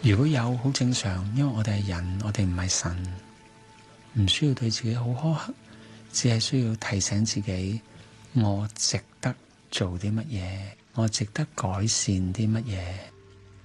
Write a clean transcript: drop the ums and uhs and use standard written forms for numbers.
如果有，好正常，因為我哋係人，我哋唔係神，唔需要對自己好苛刻，只係需要提醒自己，我值得做啲乜嘢，我值得改善啲乜嘢。